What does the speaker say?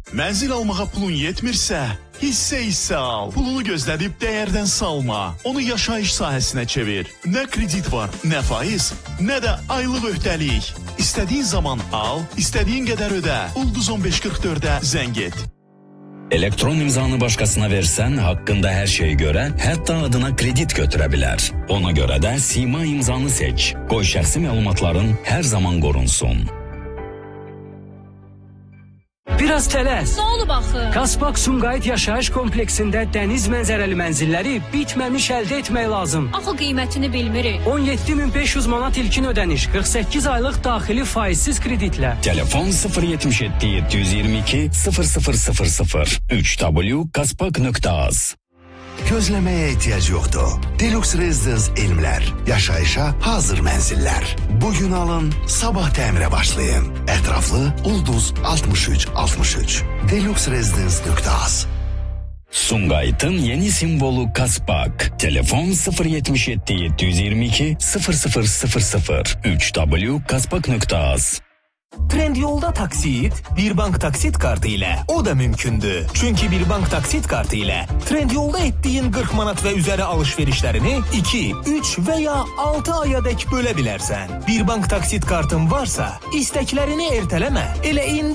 Mənzil almağa pulun yetmirsə, hissə al. Pulunu gözlədib dəyərdən salma. Onu yaşayış sahəsinə çevir. Nə kredit var, nə faiz, nə də aylıq öhdəlik. İstədiyin zaman al, istədiyin qədər ödə. Ulduz 1544'ə zəng et. Elektron imzanı başkasına versen hakkında her şeyi göre, hatta adına kredi götürebilir. Ona göre de Sima imzanı seç. Koy şəxsi məlumatların her zaman qorunsun. Biraz tələs. Nə olub axı? Kaspak Sumqayıt yaşayış kompleksində dəniz mənzərəli mənzilləri bitməmiş əldə etmək lazım. Axı qiymətini bilmirik. 17.500 manat ilkin ödəniş, 48 aylıq daxili faizsiz kreditlə. Telefon 077 722 0000 3w.kaspak.az. Gözləməyə ehtiyac yoxdur. Deluxe Residence Elmlər. Yaşayışa hazır mənzillər. Bugün alın, sabah təmirə başlayın. Ətraflı Ulduz 6363. Deluxeresidence.az. Sumqayıt'ın yeni simvolu Kaspak. Telefon 077 722 0000 3w.kaspak.az. Trendyol'da taksit, bir bank taksit kartı ile o da mümkündür. Çünkü bir bank taksit kartı ile Trendyol'da ettiğin 40 manat ve üzeri alışverişlerini 2, 3 veya 6 aya dek bölebilirsen. Bir bank taksit kartın varsa isteklerini erteleme. Ele indi